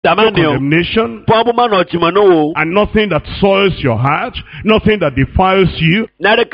no condemnation, condemnation, and nothing that soils your heart, nothing that defiles you.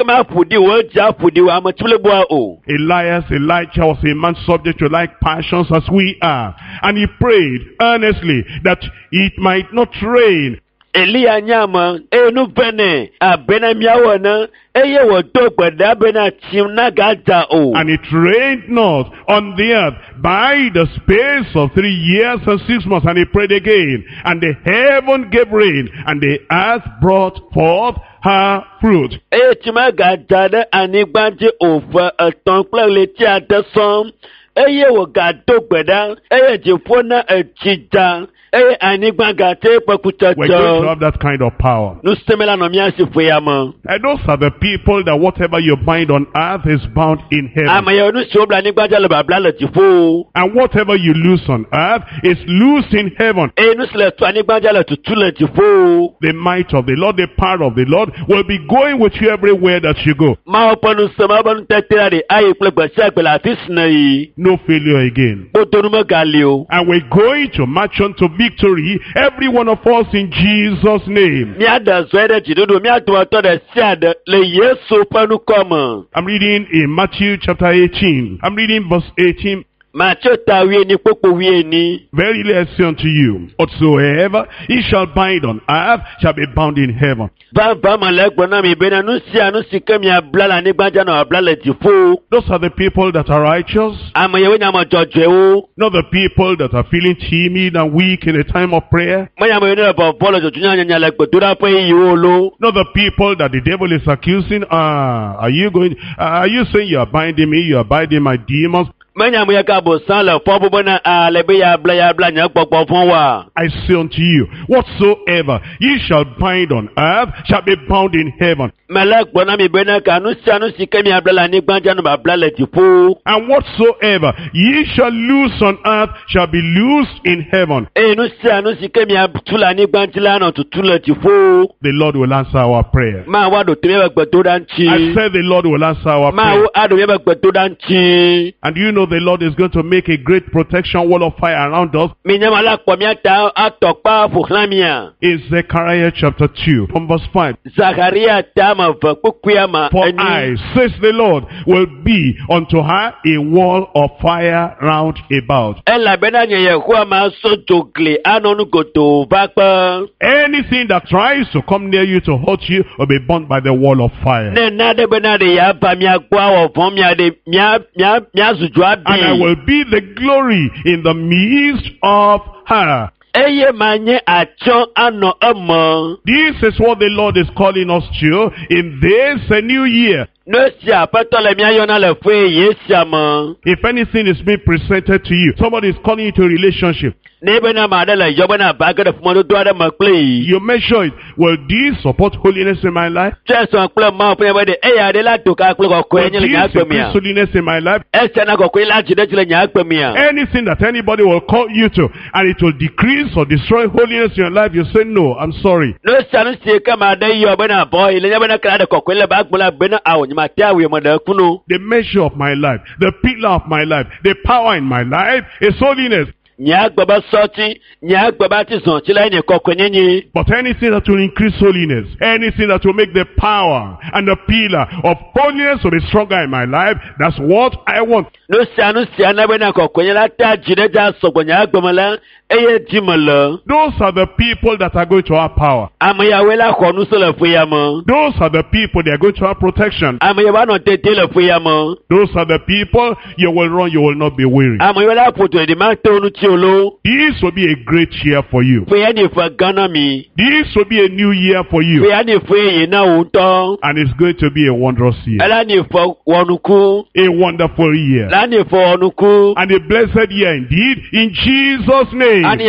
Elijah was a man subject to like passions as we are, and he prayed earnestly that it might not rain. Elia nyama enu bene abena miawana eye wodo gbada bena chimna gada o. And it rained not on the earth by the space of 3 years and 6 months. And he prayed again, and the heaven gave rain, and the earth brought forth her fruit. Eye chima gada de anigbanje over a tongue leti adesom. Eye wo gado gbada eye jefona a chida. We're going to have that kind of power. And those are the people that whatever you bind on earth is bound in heaven. And whatever you loose on earth is loosed in heaven. The might of the Lord, the power of the Lord will be going with you everywhere that you go. No failure again. And we're going to march on to victory, every one of us, in Jesus' name. I'm reading in Matthew chapter 18. I'm reading verse 18. Verily I say unto you, whatsoever ye shall bind on earth shall be bound in heaven. Those are the people that are righteous, not the people that are feeling timid and weak in a time of prayer, not the people that the devil is accusing. Are you saying you are binding me, you are binding my demons? I say unto you, whatsoever ye shall bind on earth shall be bound in heaven. And whatsoever ye shall loose on earth shall be loosed in heaven. The Lord will answer our prayer. I said the Lord will answer our prayer. And you know the Lord is going to make a great protection wall of fire around us. In Zechariah chapter 2 from verse 5. For I, says the Lord, will be unto her a wall of fire round about. Anything that tries to come near you to hurt you will be burnt by the wall of fire. And I will be the glory in the midst of her. This is what the Lord is calling us to in this new year. If anything is being presented to you, somebody is calling you to a relationship, you measure it. Will this support holiness in my life? Will this increase holiness in my life? Anything that anybody will call you to, and it will decrease or destroy holiness in your life, you say, no, I'm sorry. The measure of my life, the pillar of my life, the power in my life is holiness. But anything that will increase holiness, anything that will make the power and the pillar of holiness to be stronger in my life, that's what I want. Those are the people that are going to have power. Those are the people that are going to have protection. Those are the people you will run, you will not be weary. This will be a great year for you. This will be a new year for you. And it's going to be a wondrous year. A wonderful year. And a blessed year indeed, in Jesus' name. Are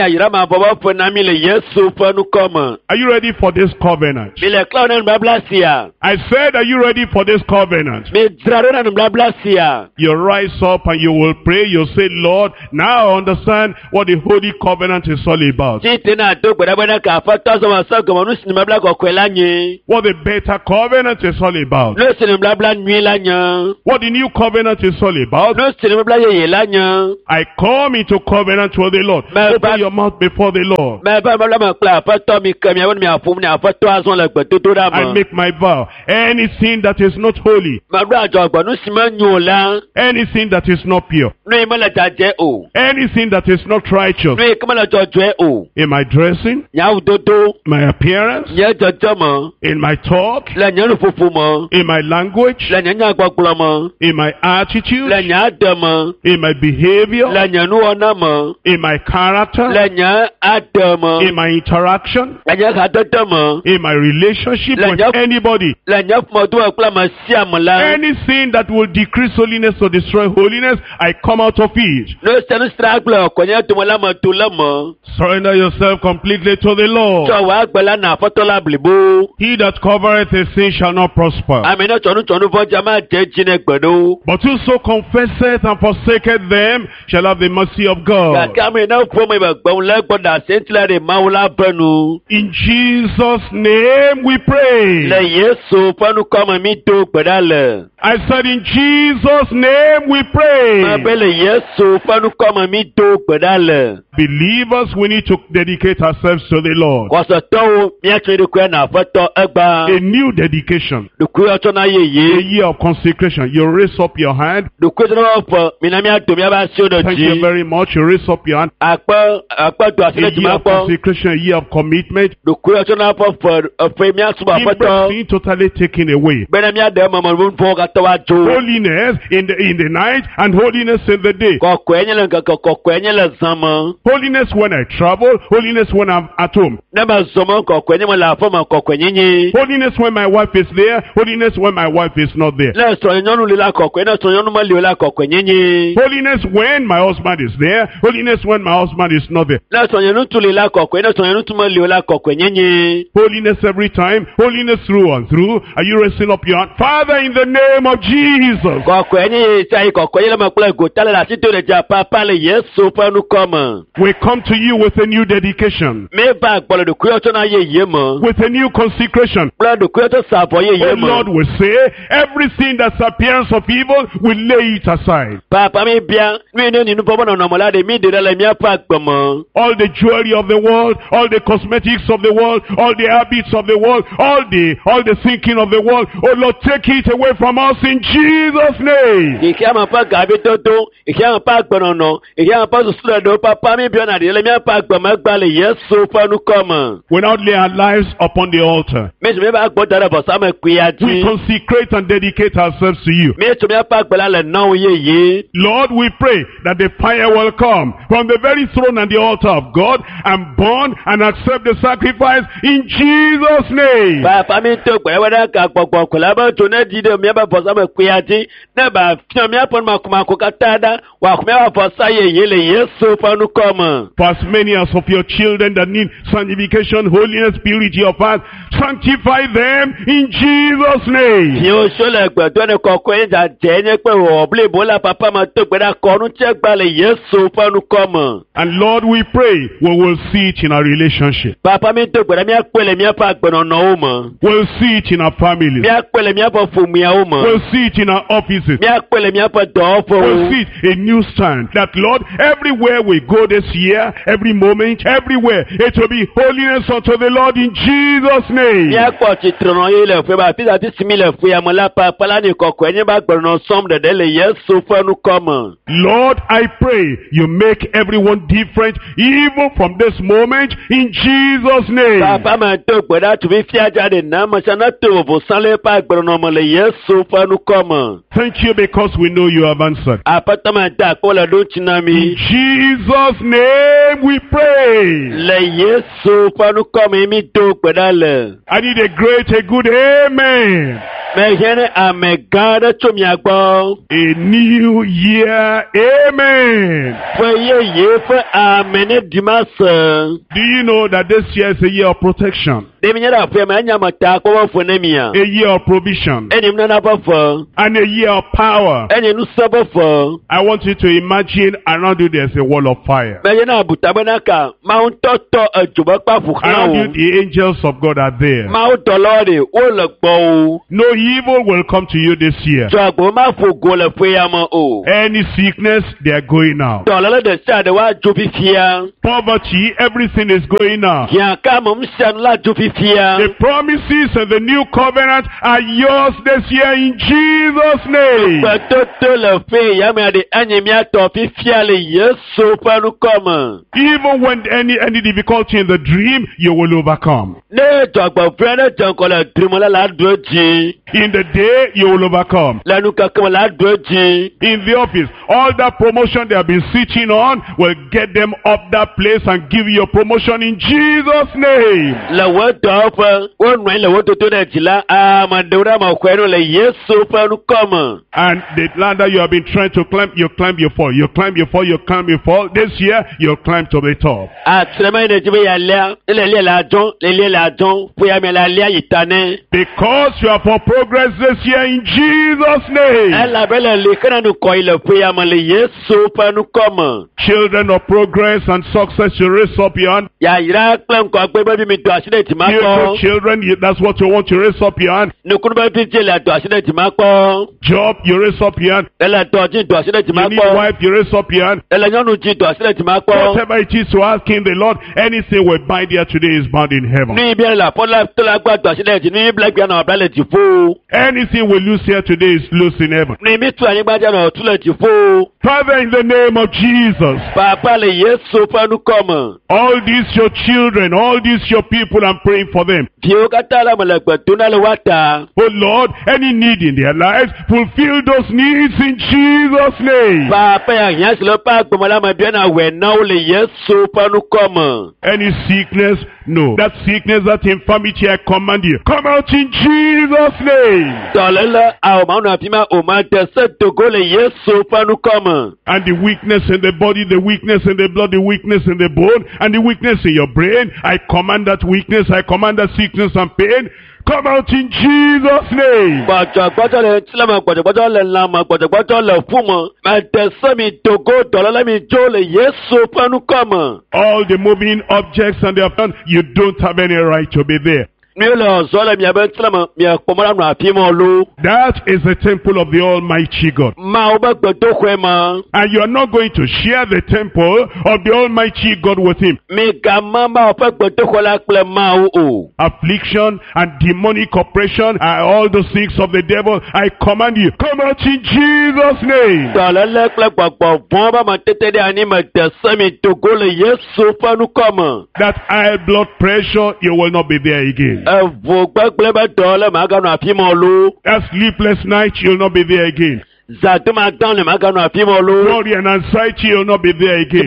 you ready for this covenant? I said, are you ready for this covenant? You rise up and you will pray. You say, Lord, now I understand understand what the Holy Covenant is all about. What the better covenant is all about. What the new covenant is all about. I come into covenant with the Lord. Open your mouth before the Lord. I make my vow. Anything that is not holy, anything that is not pure, anything that is not righteous, in my dressing, my appearance, in my talk, in my language, in my attitude, in my behavior, in my character, in my interaction, in my relationship with anybody, anything that will decrease holiness or destroy holiness, I come out of it. Surrender yourself completely to the Lord. He that covereth his sin shall not prosper. But whoso confesseth and forsaketh them shall have the mercy of God. In Jesus' name we pray. I said in Jesus' name we pray. Believers, we need to dedicate ourselves to the Lord. A new dedication. A year of consecration. You raise up your hand. Thank you very much. You raise up your hand. A year of consecration, a year of commitment. Being totally taken away. Holiness in the night and holiness in the day. Holiness when I travel, holiness when I'm at home. Holiness when my wife is there, holiness when my wife is not there. Holiness when my husband is there, holiness when my husband is not there. Holiness every time, holiness through and through. Are you raising up your hand? Father, in the name of Jesus, we come to you with a new dedication, with a new consecration. Oh Lord, we say, everything that's appearance of evil, we lay it aside. All the jewelry of the world, all the cosmetics of the world, all the habits of the world, all the thinking of the world, oh Lord, take it away from us in Jesus' name. We now lay our lives upon the altar. We consecrate and dedicate ourselves to you. Lord, we pray that the fire will come from the very throne and the altar of God and burn and accept the sacrifice in Jesus' name. For as many as of your children that need sanctification, holiness, purity of heart, sanctify them in Jesus' name. And Lord, we pray we will see it in our relationship. We'll see it in our families. We'll see it in our offices. We'll see it a new stand. That Lord, everywhere we go this year, every moment, everywhere, it will be holiness unto the Lord in Jesus' name. Lord, I pray you make everyone different even from this moment in Jesus' name. Thank you because we know you have answered. In Jesus' name we pray. I need a good amen. A new year, amen. Do you know that this year is a year of protection? A year of provision. And a year of power. I want you to imagine around you there's a wall of fire. Around you, the angels of God are there. No evil will come to you this year. Any sickness, they are going out. Poverty, everything is going out. The promises and the new covenant are yours this year in Jesus' name. Even when any difficulty in the dream, you will overcome. In the day, you will overcome. In the office, all that promotion they have been sitting on will get them up that place and give you a promotion in Jesus' name. And the land that you have been trying to climb, you climb, you fall. You climb, you fall, you climb, you fall. This year, you'll climb to the top. Because you are for progress this year in Jesus' name. Children of progress and success, you raise up your hand. Beautiful children, that's what you want to raise up your hand. Job, you raise up your hand. You need a wife, you raise up your hand. Whatever it is to asking the Lord, anything we bind here today is bound in heaven. Anything we lose here today is loose in heaven. Father, in the name of Jesus, all these your children, all these your people, I'm praying for them. Oh Lord, any need in their lives, fulfill those needs in Jesus' name. Any sickness, no. That sickness, that infirmity, I command you, come out in Jesus' name. And the weakness in the body, the weakness in the blood, the weakness in the bone, and the weakness in your brain, I command that weakness, I command that sickness and pain, come out in Jesus' name. All the moving objects and their plans, you don't have any right to be there. That is the temple of the Almighty God. And you are not going to share the temple of the Almighty God with him. Affliction and demonic oppression and all the things of the devil, I command you, come out in Jesus' name. That high blood pressure, you will not be there again. That sleepless night, you'll not be there again. Worry and anxiety, you'll not be there again.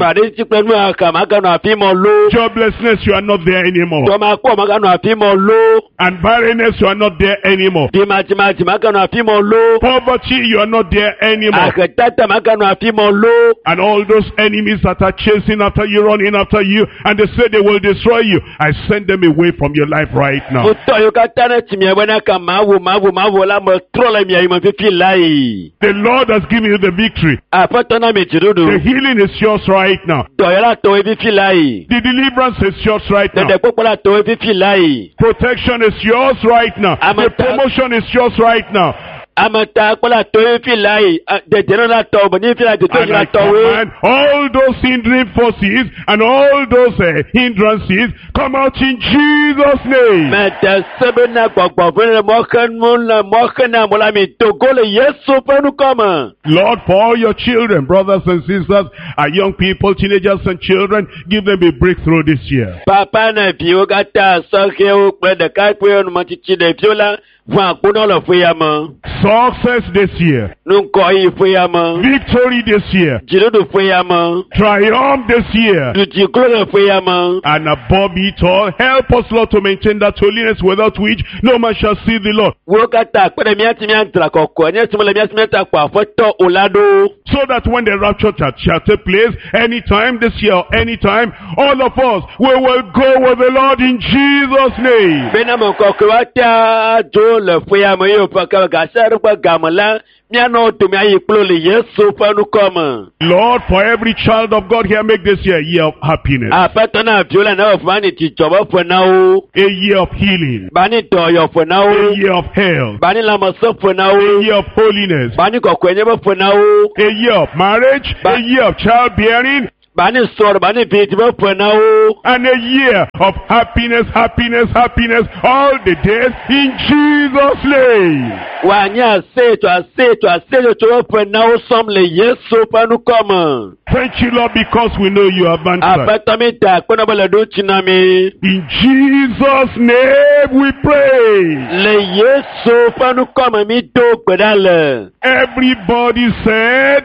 Joblessness, you are not there anymore. And barrenness, you are not there anymore. Poverty, you are not there anymore. And all those enemies that are chasing after you, running after you, and they say they will destroy you, I send them away from your life right now. The Lord has given you the victory. The healing is yours right now. The deliverance is yours right now. Protection is yours right now. The promotion is yours right now. And I command all those hindering forces and all those hindrances, come out in Jesus' name. Lord, for all your children, brothers and sisters, our young people, teenagers and children, give them a breakthrough this year. Success this year. Victory this year. Triumph this year. And above it all, help us, Lord, to maintain that holiness without which no man shall see the Lord. So that when the rapture shall take place, anytime this year or anytime, all of us, we will go with the Lord in Jesus' name. le foya me yo pa ka ga sha pa gamala miano to mi ayi klo le Yesu fa nu koma. Lord, for every child of God here, make this year a year of happiness. Apatona viola na of mani ti joba for now. A year of healing. Bani do yo for now. A year of health. Bani la maso for now. A year of holiness. Bani ko kwenye for now. A year of marriage. A year of childbearing. Bani sor bani biti for now. And a year of happiness, happiness, happiness all the days in Jesus' name. Wanya say to for now some le Yesu pa nu koma. Thank you, Lord, because we know you have answered. In Jesus' name we pray. Everybody said,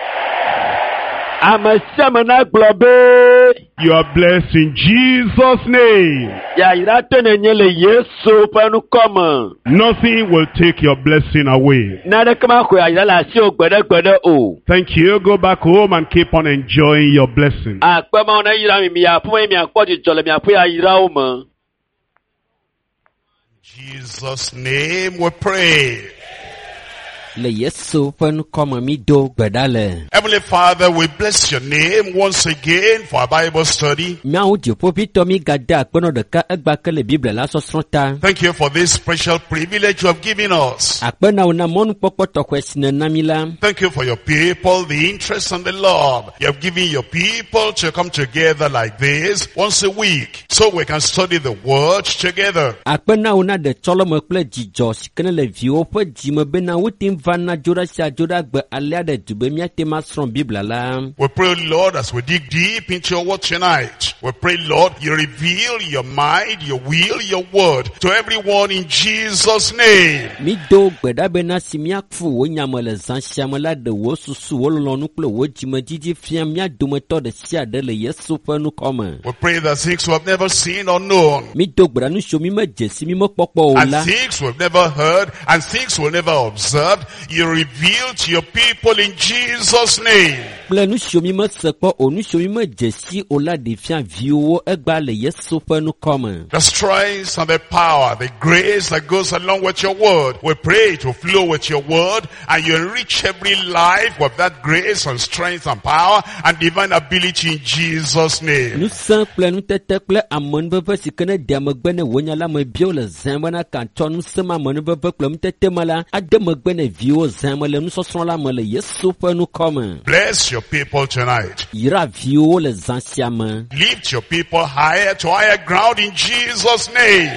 you are blessed in Jesus' name. Nothing will take your blessing away. Thank you. Go back home and keep on enjoying your blessing. In Jesus' name we pray. Heavenly Father, we bless your name once again for our Bible study. Thank you for this special privilege you have given us. Thank you for your people, the interest and the love you have given your people to come together like this once a week so we can study the word together. We pray, Lord, as we dig deep into your word tonight, we pray, Lord, you reveal your mind, your will, your word to everyone in Jesus' name. We pray that things we have never seen or known, and things we have never heard, and things we have never observed, you reveal to your people in Jesus' name. The strength and the power, the grace that goes along with your word, we pray to flow with your word, and you enrich every life with that grace and strength and power and divine ability in Jesus' name. Bless your people tonight. Lift your people higher to higher ground in Jesus' name.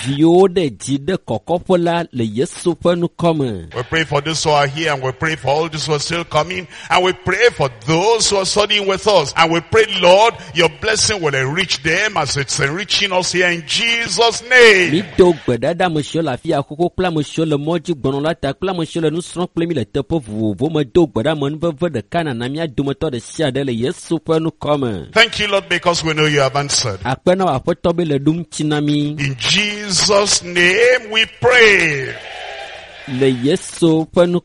We pray for those who are here, and we pray for all those who are still coming, and we pray for those who are studying with us, and we pray, Lord, your blessing will enrich them as it's enriching us here in Jesus' name. Thank you, Lord, because we know you have answered. In Jesus' name we pray. We've been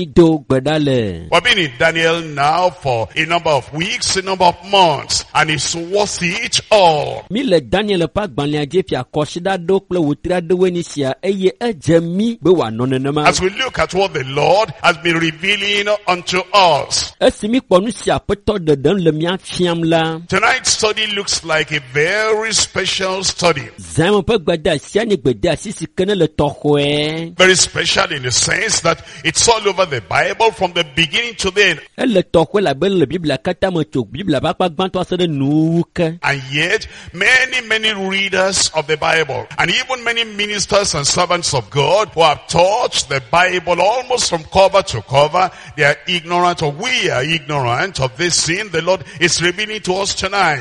in Daniel now for a number of weeks, a number of months, and it's worth it all. As we look at what the Lord has been revealing unto us, tonight's study looks like a very special study. Very special in the sense that it's all over the Bible from the beginning to the end. And yet, many readers of the Bible, and even many ministers and servants of God who have taught the Bible almost from cover to cover, they are ignorant, or we are ignorant of this sin the Lord is revealing to us tonight.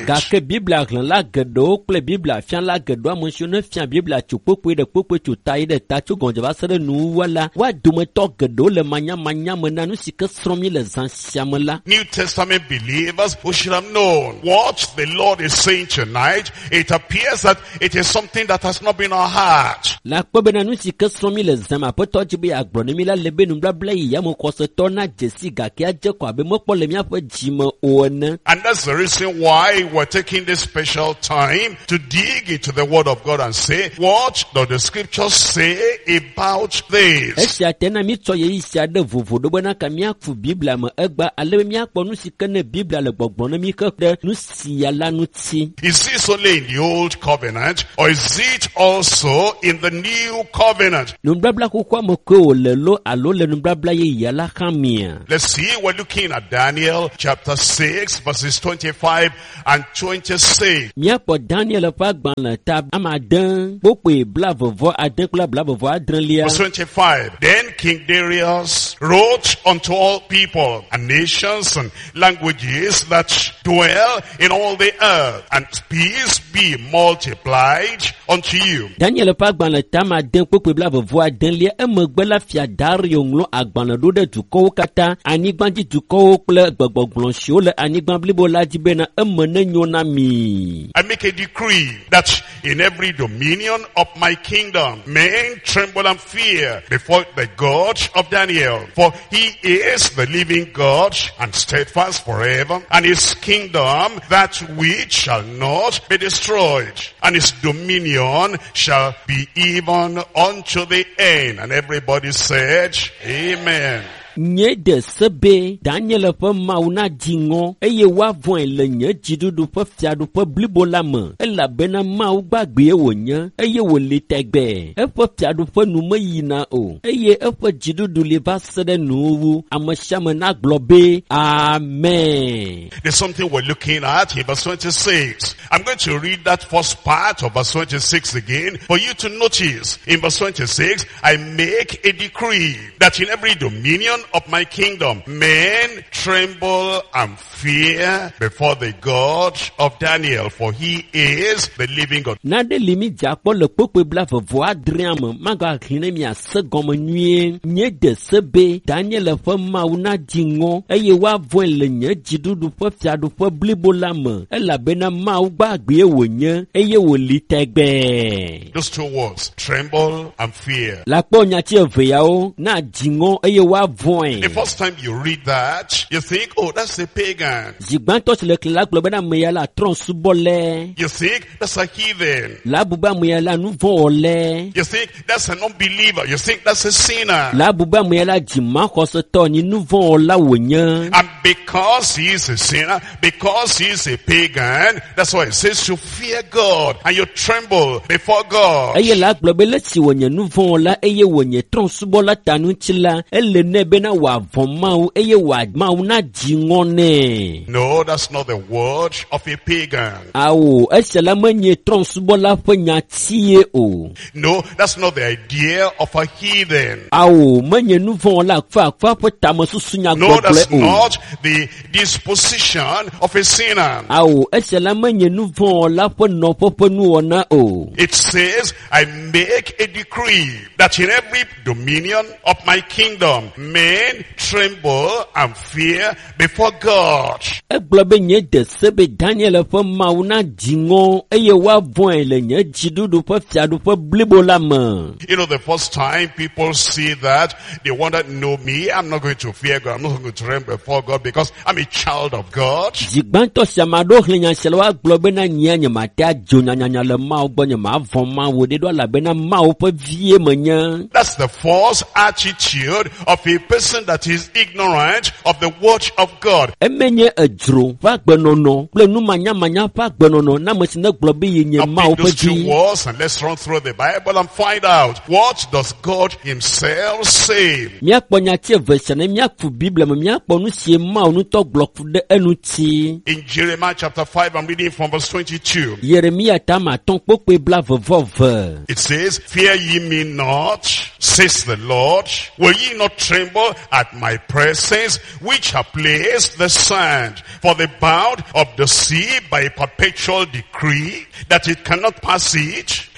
la wa dometɔ geɖewo le manyamanya me na nu si ke srɔ̃m mi le zã sia me la. New Testament believers who should have known what the Lord is saying tonight. It appears that it is something that has not been our heart. La kpɔ bena nu si ke srɔ̃m mi le zã me aƒetɔ dzi be agblɔ ne mi la le be nubabla yi yamekɔsetɔ na dzesi gake adze kɔ abe mekpɔ le miaƒe dzime o ene. And that's the reason why we're taking this special time to dig into the Word of God and say, what does the Scriptures say about this? Esia tena mi tsɔ ye sia de vovo do bena ka miaku Biblia me egba ale miakpɔ nu si ke ne Biblia le gbɔgblɔ ne mi ke ɖe nu sia la ŋuti. Is this only in the Old Covenant or is it also in the New Covenant? Nubabla kukwa me ke o le lo alo le nubabla ye ya la kamia. Let's see, we're looking at Daniel chapter 6 verses 25 and 26. Miakpɔ Daniel ƒe agbalẽ ta ama den kpokpe blavevɔ ade kple blavevɔ adrelia. Verse 25. Then King Darius wrote unto all people and nations and languages that dwell in all the earth, and peace be multiplied unto you. Daniel ƒe agbalẽ ta ama den kpokpe blavevɔ adelia emegbe la fia Dario ŋlɔ agbalẽ ɖo ɖe dukɔwo katã anyigbadzi dukɔwo kple gbɔgbɔgblɔ siwo le anyigba blibo la dzi bena eme ne nyo na mi. I make a decree that in every dominion of my kingdom men tremble and fear before the God of Daniel, for he is the living God and steadfast forever, and his kingdom that which shall not be destroyed, and his dominion shall be even unto the end. And everybody said, Amen. Nye de sebe Daniel ƒe mawu na dziŋɔ eye woavɔe le nye dziɖuɖu ƒe fiaɖuƒe blibo la me elabena mawu gbagbe wònye eye wòli tegbe eƒe fiaɖuƒe nu meyina o eye eƒe dziɖuɖu li va se ɖe nuwu ame sia ame na gblɔ be amen. There's something we're looking at in verse 26. I'm going to read that first part of verse 26 again for you to notice. In verse 26, I make a decree that in every dominion of my kingdom men tremble and fear before the God of Daniel, for he is the living God. Nade limi jakpo le kpokpe blavevɔ adreame maga hline mia se gɔme nyuie nye de sebe Daniel ƒe mawu na dziŋɔ eye woavɔe le nye dziɖuɖu ƒe fiaɖuƒe blibo la me elabena mawu gbagbe wònye eye wòli tegbe. Those two words, tremble and fear. La kpɔ nyatsi eveawo na dziŋɔ eye woavɔe. The first time you read that, you think, oh, that's a pagan. Zigbãtɔ si le kle la gblɔ bena ame ya la trɔ subɔ lɛ. You think that's a heathen. La bu be ame ya la nu vɔ̃ wɔ lɛ. You think that's an unbeliever. You think that's a sinner. La bu be ame ya la dzimaxɔsetɔ ni nu vɔ̃ wɔla wònye. And because he is a sinner, because he is a pagan, that's why it says you fear God and you tremble before God. Eye la gblɔ be le si wònye nu vɔ̃ wɔla eye wònye trɔ subɔ la ta ŋuti la ele ne bena wòavɔ mawu eye wòa mawu na dziŋɔ nɛ. No, that's not the word of a pagan. Awo esia la menye trɔ subɔ la ƒe nyatie o. No, that's not the idea of a heathen. Awo menye nu vɔ̃ wɔla akfa ƒe tame susu No, that's nyagbɔgblɔe o. not the disposition of a sinner. Awo esia la menye nu vɔ̃ wɔla ƒe nɔƒe ƒe nuwɔna o. It says, I make a decree that in every dominion of my kingdom, men tremble and fear before God. Egblɔ be nye de se be Daniel ƒe mawu na dziŋɔ eye woavɔe le nye dziɖuɖu ƒe fiaɖuƒe blibo la me. You know, the first time people see that, they wonder, no, me, I'm not going to fear God. I'm not going to tremble before God because I'm a child of God. Zigbãtɔ sia ma ɖo xlẽ nya sia le woagblɔ bena nyea nye mate adzo nyanyanya le Mawu gbɔ nye mavɔ Mawu ɖe ɖo elabena Mawu ƒe vie menye. That's the false attitude of a person that is ignorant of the word of God. Emenye edzro ƒe agbenɔnɔ kple numanyamanya ƒe agbenɔnɔ na ame si ne gblɔ be ye nye Now Mawu pick ƒe those two vi. words and let's run through the Bible and find out, what does God himself say? Míakpɔ nyatsi eve sia ne míaku Biblia me míakpɔ nu si Mawu ŋutɔ gblɔ ku ɖe eŋuti. In Jeremiah chapter 5, I'm reading from verse 22. Yeremia tama atɔ̃ kpokpe blavevɔve. It says, fear ye me not, says the Lord. Will ye not tremble at my presence, which have placed the sand for the bound of the sea by a perpetual decree, that it cannot pass it?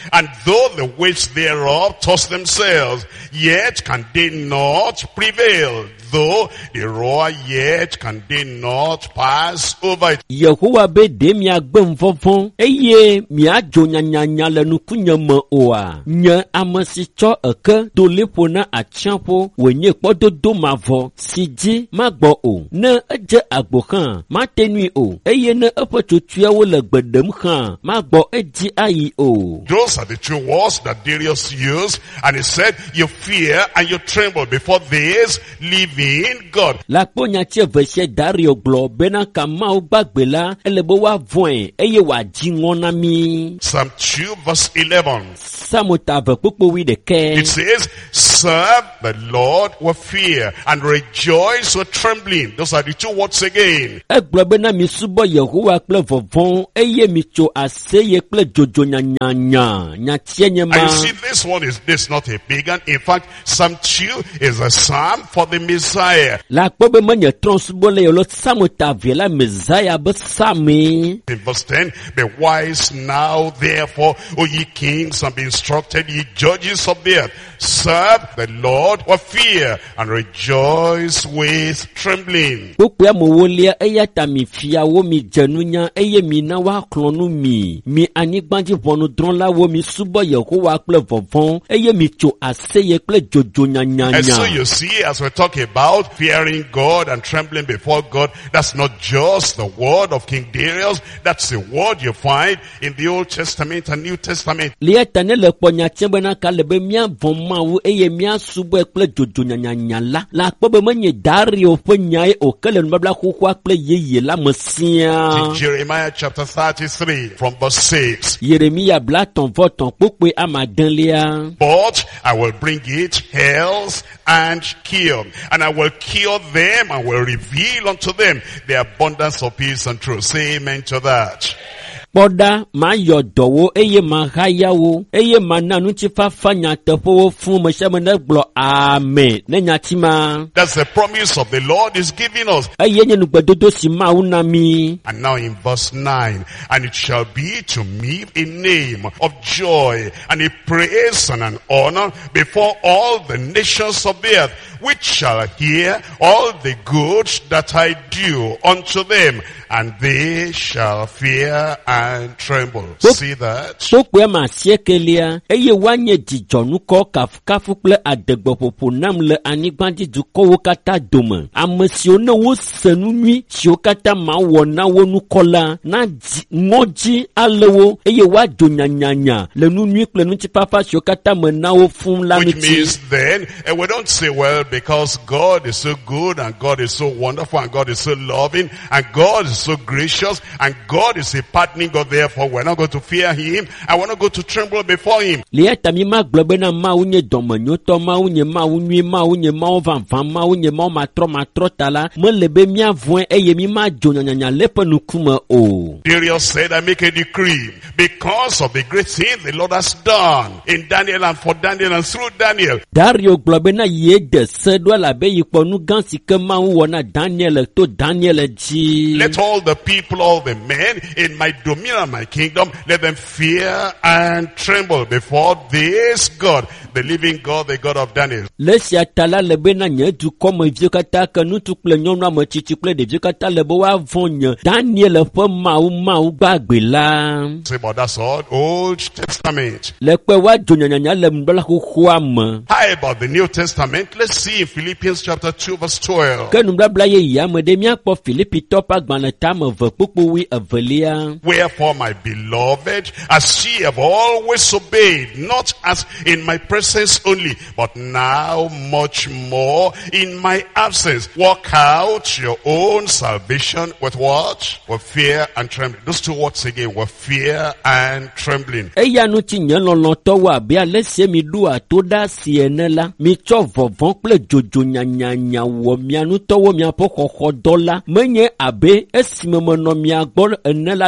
And though the waves thereof toss themselves, yet can they not prevail. Though they roar, yet can they not pass over it. Yehowa be de mia gbem vovon eye mia jo nyanya le nukunya me oa nye amesi cho eke do lepo na achiapo wenye kpododo mavo siji magbo o ne eje agbo kan ma tenui o eye ne epe tutua wo le gbedem kan magbo eji ayi o. Those are the two words that Darius used, and he said, you fear and you tremble before this living God. La ponya che verse Dario glo bena kama o gbagbela elebo wa voin eye wa jingona mi. Psalm 2 verse 11. Samotave popo wi de ke. It says, serve the Lord with fear and rejoice with trembling. Those are the two words again. Eglo bena mi subo Yehowa kple vovon eye mi cho aseye kple jojo nyanya nyatie ma. And you see, this not a pagan. In fact, Psalm 2 is a psalm for the Messiah. La kobe manye transbo le yolo samotave la Messiah be sami. In verse 10, be wise now, therefore, O ye kings, and be instructed, ye judges of the earth. Serve the Lord with fear and rejoice with trembling. Pokwe mo wolia eya tami fia wo mi jenunya eye mi na wa klonu mi anigbanji vonu dron la wo mi subo Yehowa kple vovon eye mi cho aseye kple jojo nyanya. And so you see, as we talk about fearing God and trembling before God, that's not just the word of King Darius. That's the word you find in the Old Testament and New Testament. Lietane le ponya chembena kalebe mia vomawu eye mia subo kple jojo nyanya la kobe manye Dario penyae okele nbabla kokwa kple yeye la mesia. Jeremiah chapter 33 from verse 6. Yeremia blaton voton pokwe amadenlia. But I will bring it health and cure, and I will cure them and will reveal unto them the abundance of peace and truth. Say amen to that. Poda ma yodowo eye ma hayawo eye ma nanu ti fa fanya tefowo fun mo se mo ne glo amen ne nyatima. That's the promise of the Lord is giving us. Eye nyenu gbedodo si ma unami. And now in verse 9, and it shall be to me a name of joy and a praise and an honor before all the nations of the earth, which shall hear all the good that I do unto them, and they shall fear and tremble. See that? Pokwe ma siekelia eye wanye dijonu ko kafu ple adegbo popo nam le anigbanji du ko wokata dome. Amesio ne wo senu nui si wokata ma wo na wo nu kola na ngoji alewo eye wa do nyanyanya le nu nui ple nu ti papa si wokata me na wo fun la Which miti. means then, we don't say, well, because God is so good and God is so wonderful and God is so loving and God is so gracious and God is a pardoning God, therefore we're not going to fear him and we're not going to tremble before him. Lieta mi ma globe na ma unye domenyoto ma unye ma unye ma unye ma vanvan ma unye ma matro tala me lebe mi avwen eye mi ma jonyanya lepe nukume o. Darius said, I make a decree because of the great thing the Lord has done in Daniel and for Daniel and through Daniel. Dario globe na yede sedo la be yipo nu gansi ke ma wona Daniel to Daniel ji. Let all the people, all the men in my dominion and my kingdom, let them fear and tremble before this God, the living God, the God of Daniel. Lesia tala lebe na nye du komo viokata ke nu tu ple nyonu amechichi ple de viokata lebe wa vonye Daniel fe mau gbagbe la. Say, but that's all Old Testament. Lekwe wa jonyanya le mbala kokwa me. How about the New Testament? Let's see in Philippians chapter 2 verse 12. Ke numbla ye ya me de mia po Philippi topa gbaneta me ve popo wi evelia. Wherefore, my beloved, as ye have always obeyed, not as in my presence only, but now much more in my absence, work out your own salvation with what? With fear and trembling. Those two words again, with fear and trembling. Eya nu ti nyen lolo to wa bia lesie mi dua to da siene la mi cho vovon ple jojo nyanya wo mia nu to wo mia po kokko dola menye abe esimemo no mia gbol enela de ko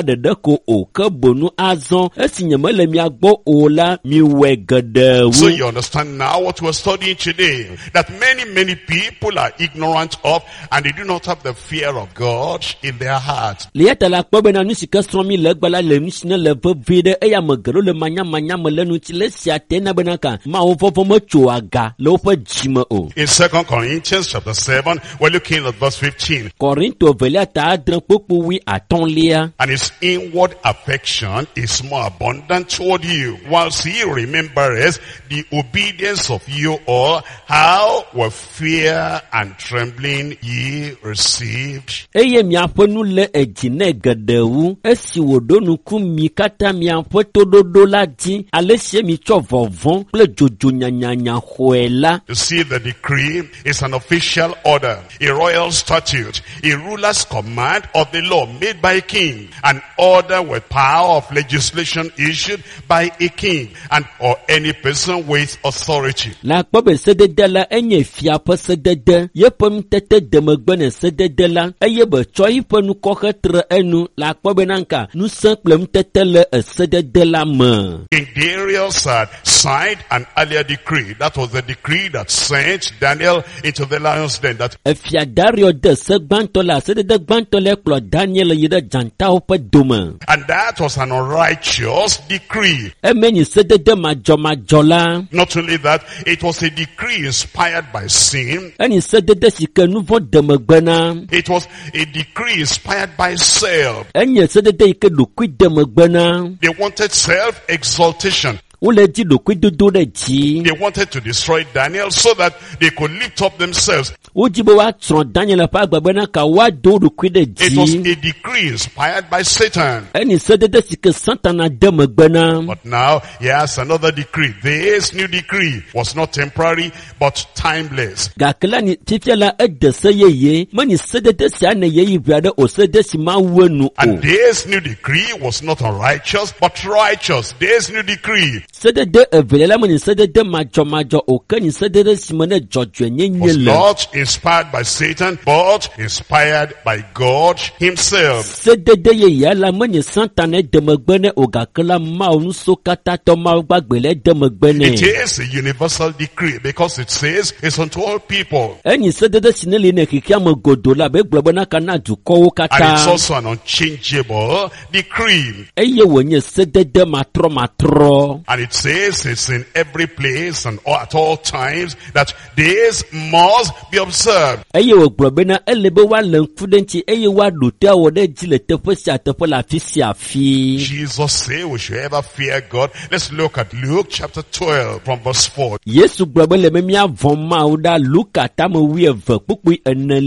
ko o ke bonu azon esi nyeme le mia gbo o la mi we gede So wu. you understand now what we're studying today, that many people are ignorant of, and they do not have the fear of God in their heart. Lieta la kpo bena nu sike sro mi le gbala le nu sine le vevide eya me gero le manya me le nu ti le sia tena bena ka ma wo fofo mo tso aga le wo pe jime o. In 2 Corinthians chapter 7, we're looking at verse 15. Korinto velia ta adren popo wi atonlia. And his inward affection is more abundant toward you, whilst he remembers the obedience of you all, how with fear and trembling ye received. Eye miaƒe nu le edzine geɖewu esi wòɖo nuku mi katã miaƒe toɖoɖo la dzi ale sie mi tsɔ vɔvɔ̃ kple dzodzo nyanyanya xɔe la. You see, the decree is an official order, a royal statute, a ruler's command of the law made by a king, an order with power of legislation issued by a king and or any person with authority. La kpɔ be sedede la enye fia ƒe sedede yeƒe nutete demegbe ne sedede la eye be tsɔ yiƒe nukɔxe tre enu la kpɔ be nanka nusẽ kple nutete le sedede la me. King Darius had signed an earlier decree. That was the decree that sent Daniel into the lion's den. That Efia Dario de se gbãtɔ la sedede gbãtɔ le kplɔ Daniel yi ɖe dzãtawo ƒe dome. and that was an unrighteous decree. Emenyi sedede madzɔmadzɔ la. Not only that, it was a decree inspired by sin. Enyi sedede si ke nu vɔ̃ demegbe na. It was a decree inspired by self. Enye sedede yi ke ɖokui demegbe na. They wanted self-exaltation. Wole dzi ɖokui dodo ɖe dzi. They wanted to destroy Daniel so that they could lift up themselves. Wodzi be woatsrɔ̃ Daniel ƒe agbagbe na ka woado ɖokui ɖe It was dzi. a decree inspired by Satan. Enyi sedede si ke Satana de megbe na. But now he has another decree. This new decree was not temporary but timeless. Gake la ni fifia la eɖe se yeye menyi sedede sia ne yeyi ʋia ɖe o sedede si ma wu enu o. And this new decree was not unrighteous but righteous. This new decree Sedede evelia la menyi sedede madzɔmadzɔ o ke nyi sedede si me ne dzɔdzɔenyenye was le. not inspired by Satan but inspired by God himself. Sedede yeyea la menyi Satana de megbe ne o gake la Mawu nuso katã tɔ Mawu gbagbe le de megbe ne. It is a universal decree because it says it's unto all people. Enyi sedede si ne li ne xixia me godo la be gblɔ be naka na dukɔwo And it's katã. also an unchangeable decree. Eye wònye sedede matrɔmatrɔ. And it says it's in every place and at all times that this must be observed. Eye wògblɔ bena ele be woale ŋku ɖe ŋuti eye woaɖo te awɔ ɖe dzi le teƒe sia teƒe le afi sia afi. Jesus said we should ever fear God. Let's look at Luke chapter 12 from verse 4. Yesu gblɔ be le be míavɔ̃ Mawu ɖa Luka tame 12 kpukpui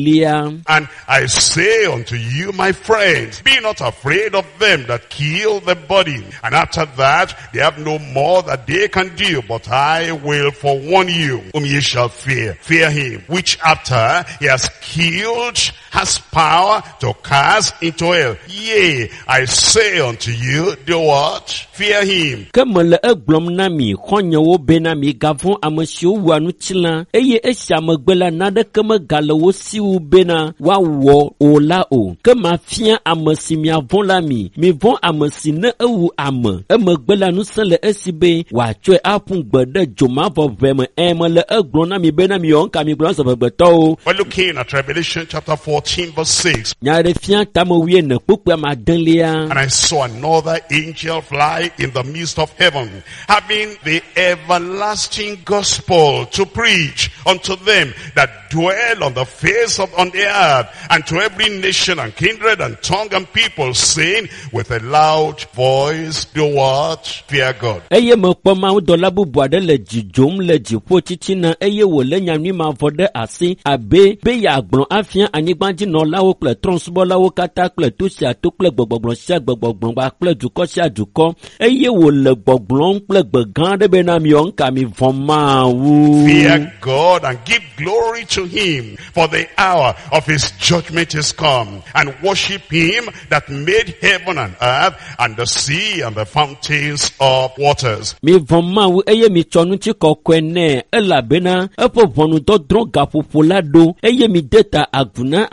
4. And I say unto you, my friends, be not afraid of them that kill the body, and after that they have no more that they can do, but I will forewarn you whom ye shall fear. Fear him, which after he has killed has power to cast into hell. Yea, I say unto you, do what? Fear him. Ke mele egblɔm na mi xɔnyewo bena migavɔ̃ ame siwo wɔa nutsila eye esia megbe la naɖeke megale wo siwo bena woawɔ o la o. Ke mafia ame si miavɔ̃ la mi. Mivɔ̃ ame si ne ewu ame. Emegbe la ŋusẽ le esi be wòatsɔe aƒu gbe ɖe dzomavɔʋe me. Mele egblɔm na mi bena miwɔ ŋka mi gblɔ sɔvegbetɔwo. We're looking at Revelation chapter 14 verse 6. Nya ɖe fia tame 19 kpukpua 9. And I saw another angel fly in the midst of heaven, having the everlasting gospel to preach unto them that dwell on the face of on the earth, and to every nation and kindred and tongue and people, saying with a loud voice, do what? Fear God. Eye mekpɔ mawudɔla bubu aɖe le dzidzom le dziƒo titina eye wòle nyanyui mavɔ ɖe asi abe be yeagblɔ afia anyigbadzinɔlawo kple trɔ̃subɔlawo katã kple to sia to kple gbɔgbɔgblɔ sia gbɔgbɔgblɔ kple dukɔ sia dukɔ eye wòle gbɔgblɔm kple gbe gã aɖe bena miwɔ ŋka mivɔ̃ Mawu. Fear God and give glory to him, for the hour of his judgment is come, and worship him that made heaven and earth and the sea and the fountains of waters. Mivɔ̃ Mawu eye mitsɔ ŋuti kɔkɔe nɛ elabena eƒe ʋɔnudɔdrɔ̃ gaƒoƒo la ɖo eye mide ta agu na ame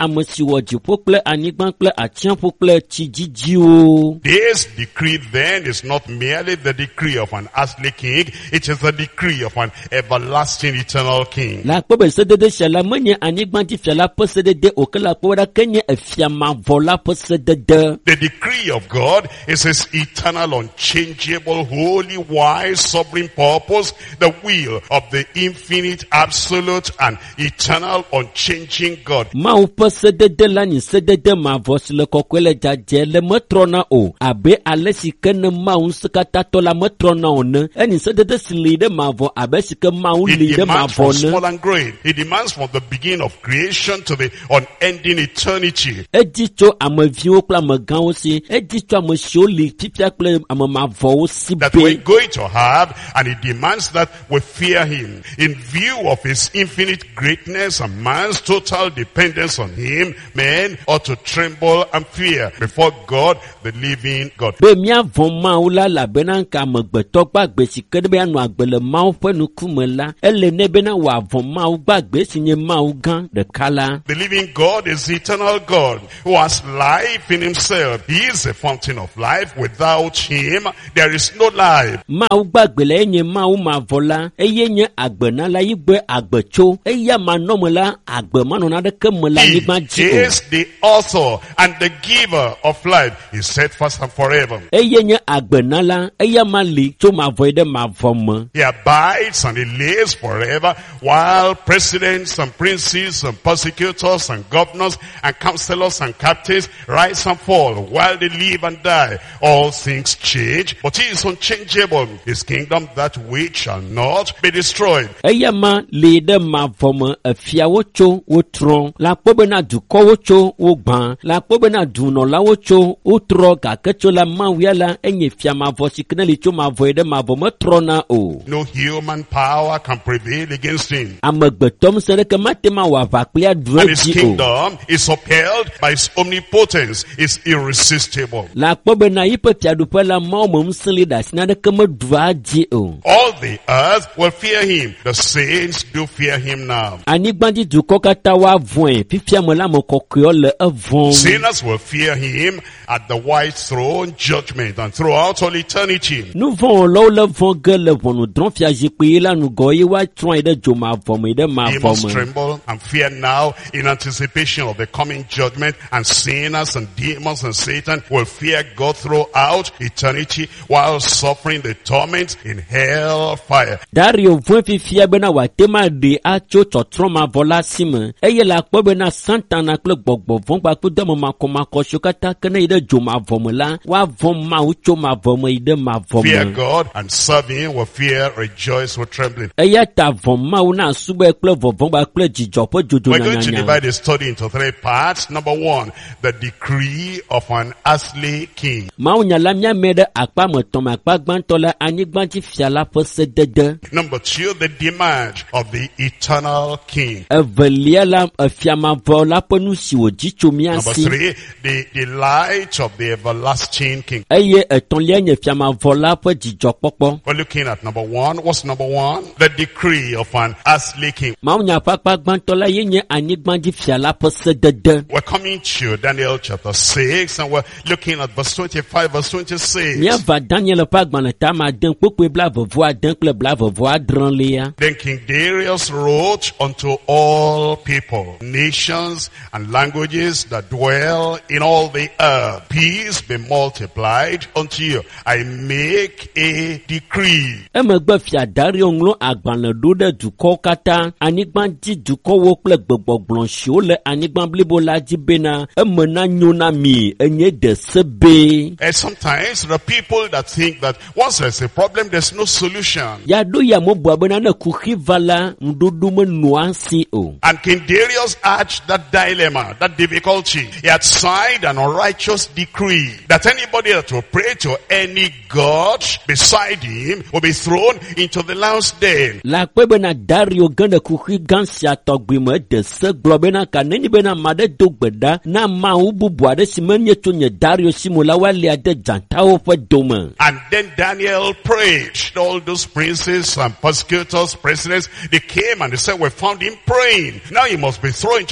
ame si wɔ dziƒo kple anyigba kple atsiaƒu kple tsi dzidziwo. This decree then is not merely the decree of an earthly king, it is the decree of an everlasting eternal king. La kpɔ be sedede sia la menye anyigba dzi fia la ƒe sedede o, ke la kpɔ ɖa ke nye efia mavɔ la ƒe sedede. The decree of God is his eternal, unchangeable, holy, wise, sovereign purpose, the will of the infinite, absolute, and eternal, unchanging God. Mawu ƒe sedede la nye sedede mavɔ si le kɔkɔe le dzadze le metrɔna o, abe ale si ke ne Mawu ŋusẽkatãtɔ la metrɔna o ne. Enye sedede si li ɖe mavɔ abe si ke Mawu li ɖe mavɔ ne. Small and great. He demands from the beginning of creation to the unending eternity. Edi tso ameviwo kple amegãwo si, edi tso ame siwo li fifia kple ame mavɔwo si That we're be. going to have, and he demands that we fear him. In view of his infinite greatness and man's total dependence on him, men ought to tremble and fear before God, the living God. Be míavɔ Mawu la elabena ŋka amegbetɔ gbagbe si ke ɖe be anɔ agbe le Mawu ƒe ŋkume la, ele ne bena wòavɔ Mawu gbagbe si nye Mawu gã ɖeka la. The living God is the eternal God who has life in himself. He is the fountain of life. Without him, there is no life. Mawu gbagbe la enye Mawu mavɔ la, eye nye agbenala yi gbe agbetso, eya manɔme la agbe manɔna ɖeke me le He anyigba dzi o. is the author and the giver of life. He is steadfast and forever. Eye nye agbenala, eya ma li tso mavɔ yi ɖe mavɔ me. He abides and he lives forever, while presidents and princes and persecutors and governors and counselors and captains rise and fall, while they live and die. All things change, but he is unchangeable. His kingdom, that which shall not be destroyed. Eya ma li ɖe mavɔ me, efiawo tso wotrɔ, la kpɔ bena dukɔwo tso wogbã, la kpɔ bena dunɔlawo tso wotrɔ, gake tso la Mawu ya la enye fia mavɔ si ke ne li tso mavɔ yi ɖe mavɔ metrɔna o. No human power can prevail against him. Amegbetɔ ŋusẽ ɖeke mate ma wɔ aʋa kpli aɖu And his edzi o. kingdom is upheld by his omnipotence, is irresistible. La kpɔ bena yi ƒe fiaɖuƒe la Mawu me ŋusẽ li ɖe asi naɖeke meɖua edzi o. All the earth will fear him. The saints do fear him now. Anyigba dzi dukɔ katã woavɔ̃e, fifia me la ame kɔkɔewo le evɔm. Sinners will fear him at the white throne judgment and throughout all eternity. Nu vɔ̃ wɔlawo le vɔ̃ ge le ʋɔnudrɔ̃fiazikpui la ŋgɔ ye woatrɔe ɖe dzomavɔ me ɖe Demons mavɔ me. tremble and fear now in anticipation of the coming judgment, and sinners and demons and Satan will fear God throughout eternity while suffering the torment in hell fire. Dario vɔ̃e fifia bena wòate ma ɖe atso tsɔtrɔ mavɔ la si me, eye la kpɔ bena Satana kple gbɔgbɔ vɔ̃ kpakple deme makɔmakɔ siwo katã ke ne yi ɖe dzomavɔ me la, woavɔ̃ Mawu tso mavɔ me yi ɖe mavɔ Fear me. God and serve him with fear, rejoice with trembling. Eya ta vɔ̃ Mawu na subɔe kple vɔvɔ̃ kple dzidzɔ ƒe dzodzo We're going to nyanyanya. divide the study into three parts. Number one, the decree of an earthly king. Mawunyala míame ɖe akpa metɔ̃ me, akpa gbãtɔ le anyigba dzi fia la ƒe sedede. Number two, the demand of the eternal king. Evelia la efia mavɔ la ƒe nu si wòdzi tso mía Number si. three, the delight of the everlasting king. Eye etɔ̃lia nye fia mavɔ la ƒe dzidzɔkpɔkpɔ. We're looking at number one. What's number one? The decree of an earthly king. Mawunya ƒe akpa gbãtɔ la ye nye anyigba dzi fia la ƒe sedede. We're coming to Daniel chapter 6 and we're looking at verse 25, verse 26. Míava Daniel ƒe agbalẽ tame ade kpokpoe blaeve-vɔ-ade kple blaeve-vɔ-adrelia. Then King Darius wrote unto all people, nations, and languages that dwell in all the earth, peace be multiplied unto you. I make a decree. Emegbe fia Dario ŋlɔ agbalẽ ɖo ɖe dukɔwo katã, anyigba dzi dukɔwo kple gbegbɔgblɔ siwo le anyigba blibo la dzi bena eme na nyo na mi, enye de sebe. And sometimes there are people that think that once there's a problem, there's no solution. Ya ɖo ya mebua bena ne kuxi va la, ŋuɖoɖo menɔa si o. And King Darius had that dilemma, that difficulty. He had signed an unrighteous decree that anybody that will pray to any god beside him will be thrown into the lion's den. La kpe bena Dario gã ɖe kuxi gã sia tɔgbi me de se gblɔ bena ka nenye bena ame aɖe do gbe ɖa na Mawu bubu aɖe si menye tso nye Dario si me la woalia de dzatawo ƒe dome. And then Daniel prayed. All those princes and persecutors, presidents, they came and they said, we found him praying. Now he must be thrown into the lion's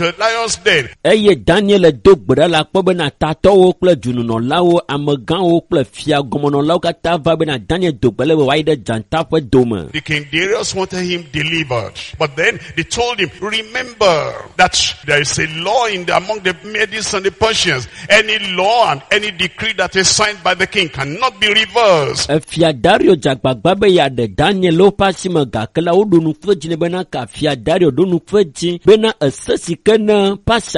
almost dead. Eye Daniel do gbera la kpɔ bena tatɔwo kple dzununɔlawo, amegãwo kple fiagɔmenɔlawo katã va bena Daniel do gbele be wòayi ɖe dzata ƒe dome. The King Darius wanted him delivered, but then they told him, remember that there is a law among the Medes and the Persians. Any law and any decree that is signed by the king cannot be reversed. Fia Dario dzagbagba be yaɖe Daniel ƒe asime gake la woɖo nu kpe dzi ne bena ka Fia Dario ɖo nu kpe dzi bena ese si ke ne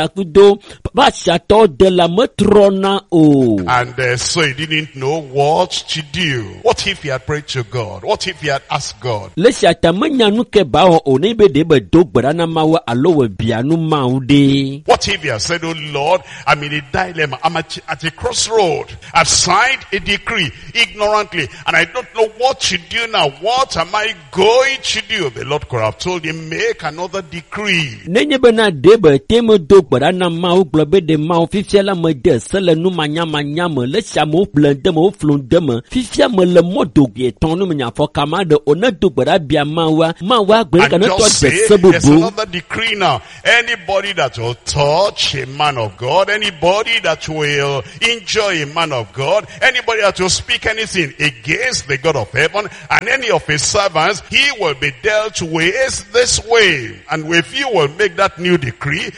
Pasiatɔwo de la metrɔna o. And so he didn't know what to do. What if he had prayed to God? What if he had asked God? Le siata menya nu ke ba wɔ o ne be de be do gbera na Mawu alo wɔ bia nu Mawu de. What if he had said, oh Lord, I'm in a dilemma. I'm at a crossroad. I've signed a decree ignorantly and I don't know what to do now. What am I going to do? The Lord could have told him, make another decree. Nenye be na de be teme do gbera na Mawu gblɔ be de Mawu fifia la me de se le nu manyamanya me le sia me wo ƒle de me wo flu de me fifia me le mɔdogui etɔ̃ nu me nyafɔ kama de o ne do gbera bia Mawua gblẽ ka ne tɔ de se there's bubu. another decree now. Anybody that will touch a man of God, anybody that will injure a man of God, anybody that will speak anything against the God of heaven and any of his servants, he will be dealt with this way. And if you will make that new decree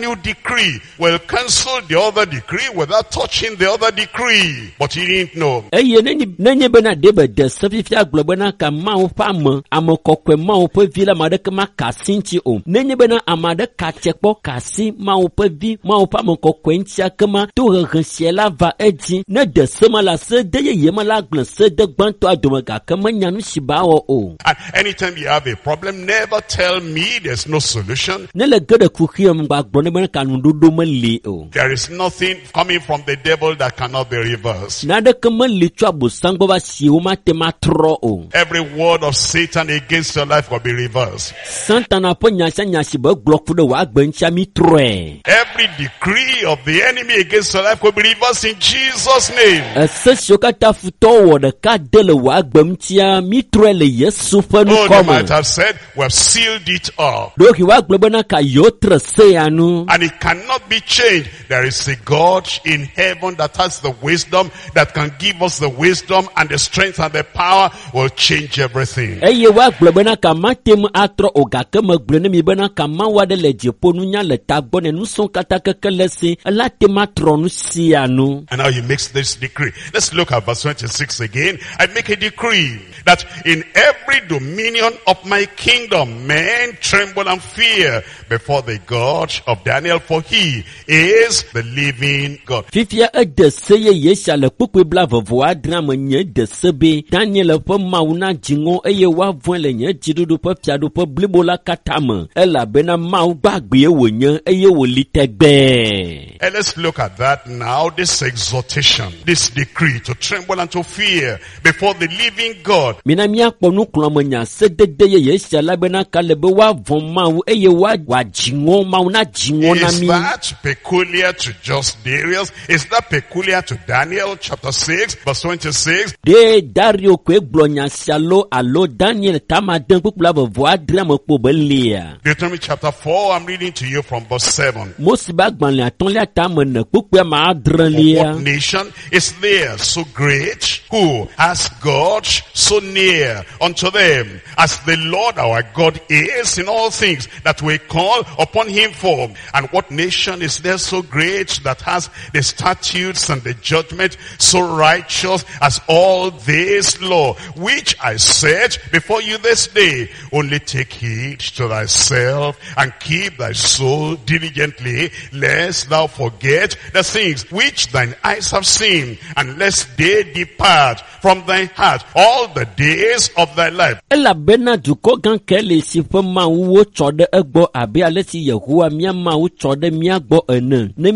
will cancel the other decree without touching the other decree. But he didn't know. Eye nenye be na de be de se fifia gblɔ be na ka Mawu ƒe ame kɔkɔe Mawu ƒe vi la ame aɖeke ma ka asi ŋuti o. Nenye be na ame aɖe ka tse kpɔ ka asi Mawu ƒe vi Mawu ƒe ame kɔkɔe ŋuti akema to hehe sia la va edzi ne de se ma la se de yeye ma la gblẽ se de gbãtɔa dome gake menya nu si ba wɔ o. And anytime you have a problem, never tell me there's no solution. Ne le ge ɖe kuxi me gba gblɔ ne be ka nuɖoɖo meli o. There is nothing coming from the devil that cannot be reversed. Naɖeke meli tso abosam gbɔ va si wo mate ma trɔ o. Every word of Satan against your life will be reversed. Satana ƒe nyasi be gblɔ ku ɖe wòa gbe ŋutia mi trɔe. Every decree of the enemy against your life will be reversed in Jesus' name. Ese siwo katã futɔwo wɔ ɖeka de le wòa gbe ŋutia mi trɔe le Yesu ƒe Oh, they might nukɔme. have said, we have sealed it up. Ɖohi wòa gblɔ bena ka yewo tre se ya nu. And it cannot be changed. There is a God in heaven that has the wisdom, that can give us the wisdom and the strength and the power will change everything. Eye wòa gblɔ bena ka mate ŋu atrɔ o gake megblɔ ne mi bena ka Mawu aɖe le dziƒo nunya le tagbɔ ne nusrɔ̃ katã keke le se ela te ma trɔ nu sia nu. And now he makes this decree. Let's look at verse 26 again. I make a decree that in every dominion of my kingdom, men tremble and fear before the God of Daniel, for he is the living God. Fifia ede se yeye sia le kpukpui bla vevɔ adre me nye de se be Daniel ƒe Mawu na dziŋɔ eye woavɔ̃e le nye dziɖuɖu ƒe fiaɖuƒe blibo la katã me elabena Mawu gbagbe wònye eye wòli tegbee. And let's look at that now, this exhortation, this decree to tremble and to fear before the living God. Mina míakpɔ nukplɔme nya sedede yeye sia la bena ka le be woavɔ̃ Mawu eye woadziŋɔ Mawu na dziŋɔ na Is mi. that peculiar to just Darius? Is that peculiar to Daniel chapter 6 verse 26? De Dario koe gblɔ nya sia lo alo Daniel tama de kpukpu la vevɔ adre me kpo be lia. Deuteronomy chapter 4, I'm reading to you from verse 7. Mose be agbalẽ atɔ̃lia tame ne kpukpua ma adre lia. What nation is there so great who has God so near unto them as the Lord our God is in all things that we call upon him for? And what nation is there so great that has the statutes and the judgment so righteous as all this law, which I set before you this day? Only take heed to thyself and keep thy soul diligently, lest thou forget the things which thine eyes have seen, and lest they depart from thy heart all the days of thy life. Elabena dukɔ gã ke le si ƒe Mawu wotsɔ ɖe egbɔ abe ale si Yehowa mía Mawu tsɔ ɖe mía gbɔ ene. Ne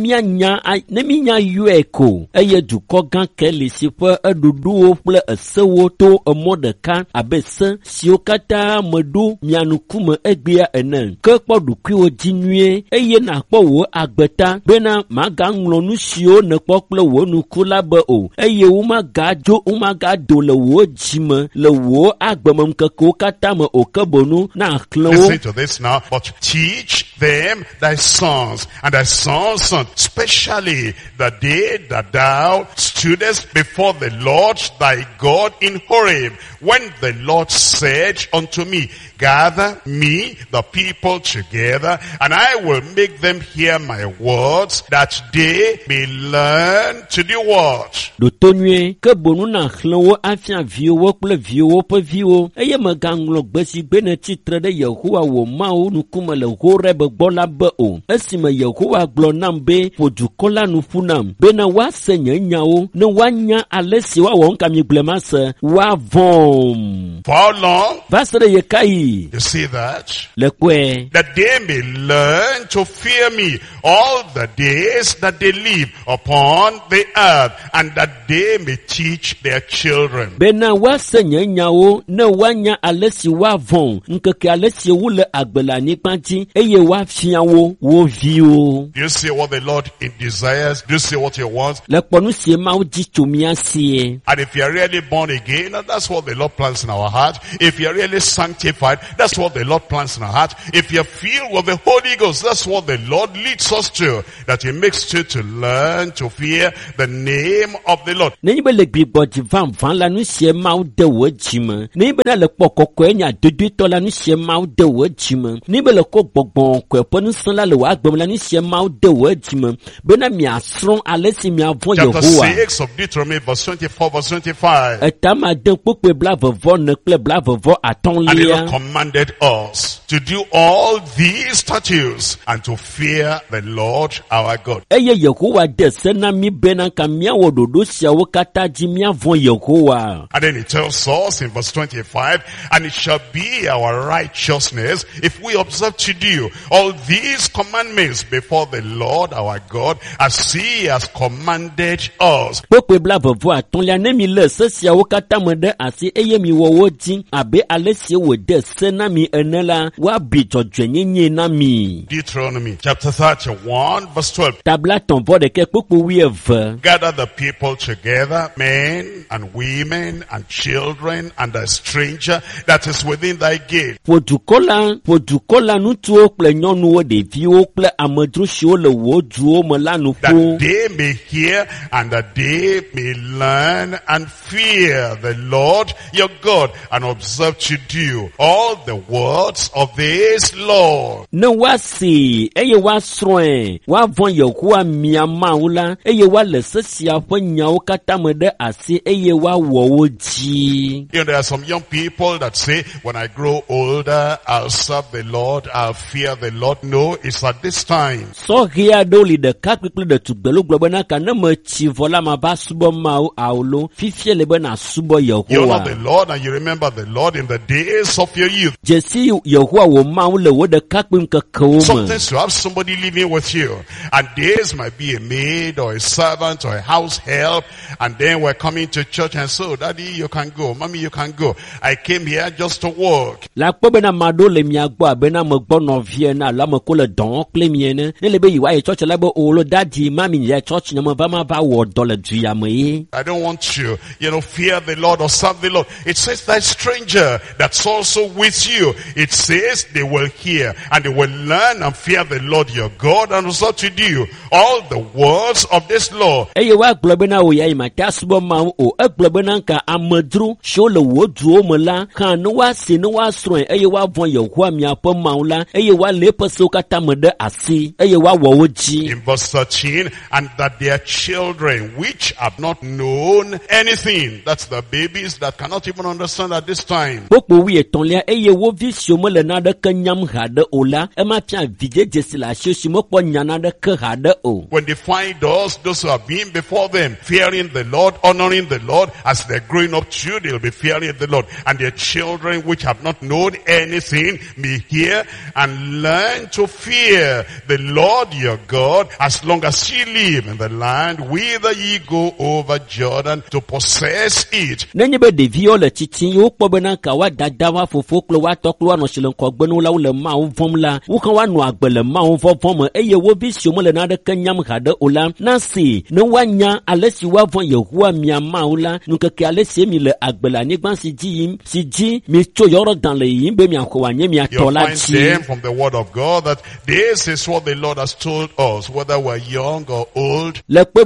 míanya yɔe ko eye dukɔ gã ke le si ƒe eɖoɖowo kple esewo to emɔ ɖeka abe se siwo katã meɖo mia ŋkume egbea ene. Ke kpɔ ɖokuiwo dzi nyuie eye nàkpɔ wò agbeta bena magaŋlɔ nu siwo nèkpɔ kple wò nuku la be o eye womagado le wò dzime le wò agbememkekewo katã me o ke bonu na xlẽ wo. Listen to this now. But teach them thy sons and thy sons' sons, especially the day that thou stoodest before the Lord thy God in Horeb, when the Lord said unto me, gather me the people together, and I will make them hear my words, that they may learn to do what? Dotonye ke bonu na khlowo afia viwo kple viwo pe viwo eye meganglo gbesi gbene titre de Yehowa wo mawo nukume le Horeb gbola be o esime Yehowa gblɔ nam be ƒodukola nuƒunam bena woase nye nyawo ne woanya ale si woawɔ nkami gblema se woavɔm. For how long? Va se ɖe ye kai. You see that? Le kwe. That they may learn to fear me all the days that they live upon the earth, and that they may teach their children. Bena wase nye nyawo ne wanya ale si woavɔm nkeke ale si wole agbela nikpanti eye woafia wo viwo. Do you see what the Lord desires? Do you see what he wants? Le kpɔnu si mawo di tso mia sie. And if you are really born again, that's what the Lord plants in our heart. If you are really sanctified, that's what the Lord plants in our heart. If you are filled with the Holy Ghost, that's what the Lord leads us to. That he makes you to learn to fear the name of the Lord. Nenyi be le gbigbo divan van la nu sie mawo de wo dzime. Nenyi be na le kpɔ kɔkɔe nya dodoetɔ la nu sie mawo de wo dzime. Nenyi be le kɔ gbɔgbɔ kɔeƒe nusẽ la le wo agbem la nu sie mawo de wo dzime. Bena miasrɔ̃ ale si miavɔ̃ Chapter Yehowa. 6 of Deuteronomy, verse 24, verse 25. Etama de kpokpe blavevɔ ne kple blavevɔ And the Lord atɔ̃lia. commanded us to do all these statutes and to fear the Lord our God. Eye Yehowa de se na mi bena ka miawɔ ɖoɖo siawo katã dzi miavɔ̃ Yehowa. And then he tells us in verse 25, and it shall be our righteousness if we observe to do all these commandments before the Lord our God, as he has commanded us. Kpokpe blavevɔ atɔ̃lia ne mi le se siawo katã me ɖe asi eye mi wɔ wo dzi abe ale si wòde se na mi ene la woabi dzɔdzɔenyenye na mi. Deuteronomy chapter 31 verse 12. Tabla tɔnvɔ ɖeke kpokpo 12. Gather the people together, men and women and children and a stranger that is within thy gate. Ƒodukɔla ŋutsuwo kple nyɔnuwo ɖeviwo kple amedzro siwo le wo duwo me la nu That ƒo. they may hear and that they may learn and fear the Lord your God and observe to do all the words of this law. Ne woase eye woasrɔ̃e woavɔ̃ Yehowa mia Mawu la eye woale se sia ƒe nyawo katã me ɖe asi eye woawɔ wo dzi. You know, there are some young people that say, when I grow older, I'll serve the Lord, I'll fear the Lord. No, it's at this time. Sɔhɛ aɖewo li ɖekakpui kple ɖetugbelo gblɔ bena ka ne metsi vɔ la mava subɔ Mawu awolo fifia le be nasubɔ You know the Yehowa. Lord and you remember the Lord in the days of your youth. Dzesi Yehowa wo Mawu le wo ɖekakpui ŋkekewo me. Sometimes you have somebody living with you, and this might be a maid or a servant or a house help, and then we're coming to church and so, Daddy, you can go, Mommy, you can go. I came here just to work. La kpɔ bena maɖo le mia gbɔ abena megbɔ nɔvie na alo ame ko le dɔ kple mie ne. Ne le be yewoayi tsɔtsi la be olo dadi mami nye tsɔtsi ne me va ma va wɔ dɔ le duya me ye. I don't want you, fear the Lord or serve the Lord. It says that stranger that's also with you. It says they will hear and they will learn and fear the Lord your God and resort to do all the words of this law. Eye woagblɔ bena wò ya yi mate asubɔ Mawu o. Egblɔ bena nka amedzro siwo le wo duwo me la hã ne woase ne woasrɔ̃e eye woavɔ̃ Yehowa miaƒe Mawu la eye woalé eƒe sewo katã me ɖe asi eye woawɔ wo dzi. In verse 13, and that their children which have not known anything, that's the babies that cannot even understand at this time. Kpokpo 13 eye wo vi siwo mele naneke nyam haɖe o la emafia vidzedze si le asi si mekpɔ nya naneke haɖe o. When they find us, those who have been before them, fearing the Lord, honoring the Lord, as they're growing up too, they'll be fearing the Lord. And their children which have not known anything may hear and learn to fear the Lord your God as long as ye live in the land whither ye go over Jordan to possess it. Nenye be ɖeviwo le tsitsi ye wokpɔ bena ka woa dada wa fofo kple woatɔ kple woanɔ si le ŋkɔgbenu la wole Mawu vɔ̃m la wohã woanɔ agbe le Mawu vɔvɔ̃ me eye wo vi siwo mele naneke nyam haɖe o la na si ne woanya ale si woavɔ̃ Yehowa mia Mawu la ŋkeke ale si mi le agbe le anyigba si dzi mi tso Yɔrdan le yiyim be miaxɔ wòanye miatɔ You'll la find dzi. them from the word of God that This is what the Lord has told us, whether we're young or old.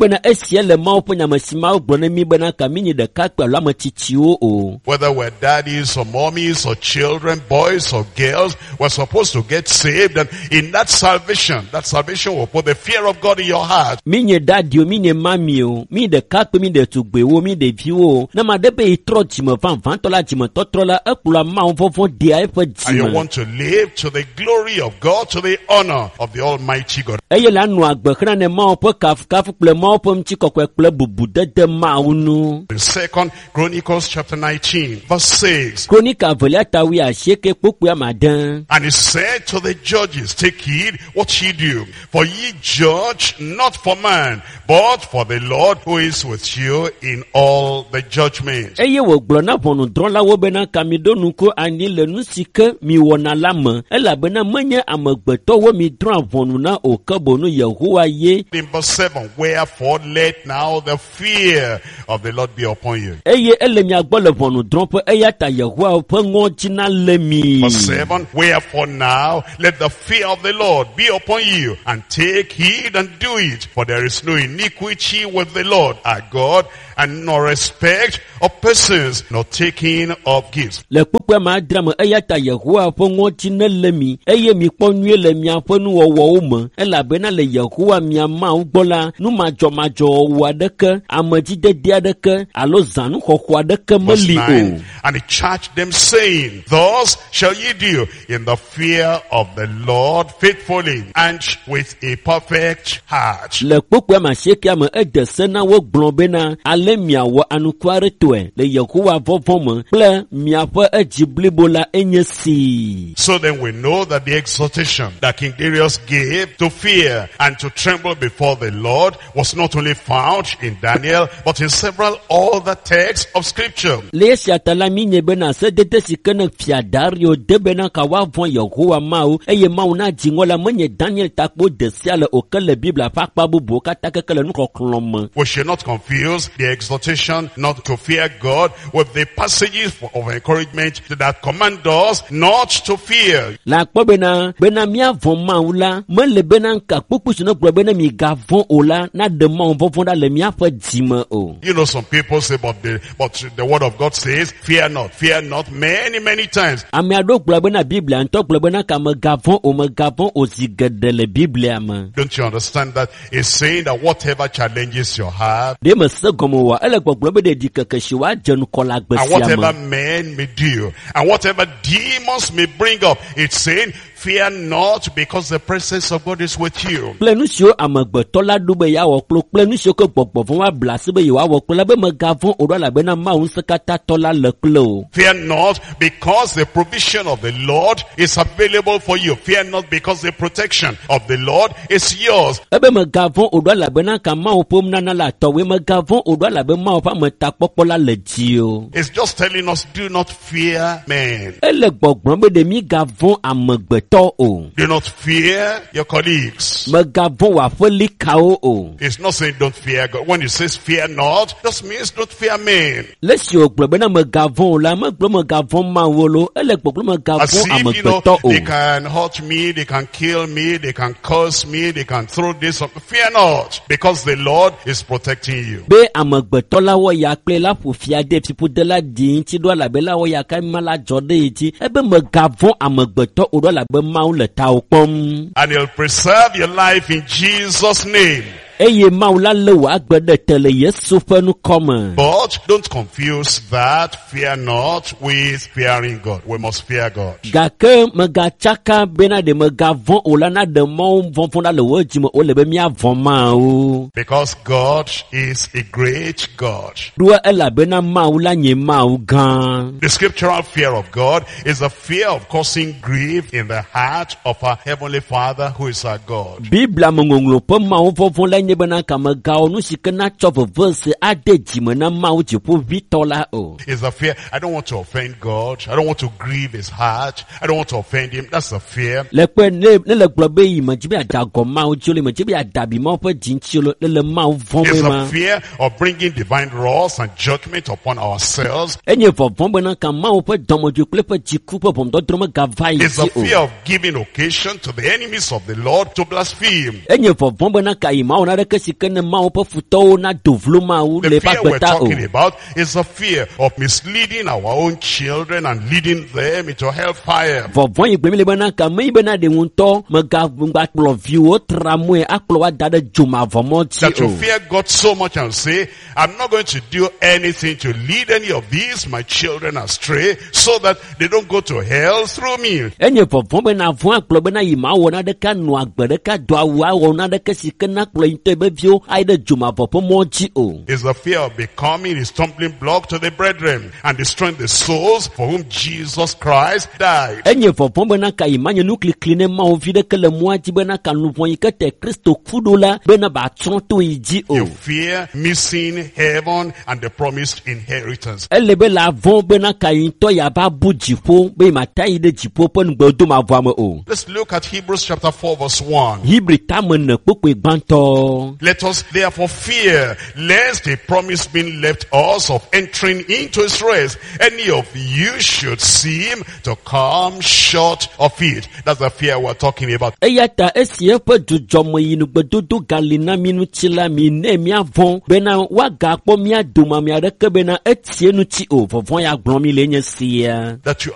Whether we're daddies or mommies or children, boys or girls, we're supposed to get saved. And in that salvation will put the fear of God in your heart. And you want to live to the glory of God, to the honor of the Almighty God. 2 Chronicles chapter 19 verse 6. And he said to the judges, take heed what ye do, for ye judge not for man, but for the Lord who is with you in all the judgments. In verse 7, wherefore let now the fear of the Lord be upon you. Verse 7, wherefore now let the fear of the Lord be upon you, and take heed and do it, for there is no iniquity with the Lord our God, and no respect of persons, nor taking of gifts. Verse 9, and he charged them, saying, thus shall ye do in the fear of the Lord faithfully and with a perfect heart. So then we know that the exhortation that King Darius gave to fear and to tremble before the Lord was not only found in Daniel, but in several other texts of scripture. We should not confuse the exhortation not to fear God with the passages of encouragement that command us not to fear. You know, some people say, but the word of God says, fear not, many times. Don't you understand that it's saying that whatever challenges your heart, and whatever men may do, and whatever demons may bring up, it's saying, fear not, because the presence of God is with you. Fear not, because the provision of the Lord is available for you. Fear not, because the protection of the Lord is yours. It's just telling us, do not fear men. Do not fear your colleagues. It's not saying don't fear God. When it says fear not, just means don't fear men. As if, they can hurt me, they can kill me, they can curse me, they can throw this up. Fear not, because the Lord is protecting you. And he'll preserve your life in Jesus' name. But don't confuse that fear not with fearing God. We must fear God. Because God is a great God. The scriptural fear of God is the fear of causing grief in the heart of our Heavenly Father, who is our God. enye bena kama gao nu shikena chove verse ade jimena mau jipo vitola o. It's a fear. I don't want to offend God. I don't want to grieve his heart. I don't want to offend him. That's a fear. Lekwe ne le globe yi majibi adago mau jole majibi adabi mau pe jinchilo le mau vombe ma. It's a fear of bringing divine wrath and judgment upon ourselves. Enye vombe na kama mau pe domoju klepe jiku pe bomdo droma gavai. It's a fear of giving occasion to the enemies of the Lord to blaspheme. Enye vombe na kai mau na reke sikene mau pe futo na duvlu mau le pa The fear we're beta o. talking about is a fear of misleading our own children and leading them into hellfire. Vovon yi gbemi le bena kama yi bena de wunto mega kplo viwo tramwe akplo wa dade juma vomoji That you o. fear God so much and say, I'm not going to do anything to lead any of these, my children, astray, so that they don't go to hell through me. Enye vovon bena von akplo bena yi ma wona de ka no agbe de ka do awa wona de ka sikena akplo inte be vio aide juma vopo moji o. Is the fear of becoming a stumbling block to the brethren and destroying the souls for whom Jesus Christ died. Enye vovon bena ka imanye nukli kline ma o vide ke le moji bena ka luvon yi ke te Kristo kudola bena ba tronto iji You o. fear missing heaven and the promised inheritance. Ele be la von bena ka into ya ba bu jipo be matai de jipo pe ngbe do ma voame o. Let's look at Hebrews chapter 4 verse 1. Hibri tamen pokwe gbanto. Let us therefore fear, lest a promise being left us of entering into his rest, any of you should seem to come short of it. That's the fear we're talking about. Eyata esie pe jojomo yinu gbedodo galina minu chila mi ne mi avon bena waga po mi aduma mi areke bena etie nu ti o vovon ya glon mi lenye sia. That you